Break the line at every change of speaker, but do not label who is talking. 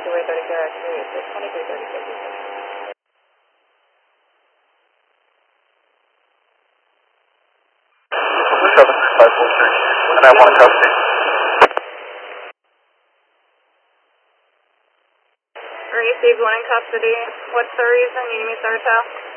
Freeway 30 actually, 2330.
7543, and I want custody.
Received one in custody. What's the reason? You need me to start a towel?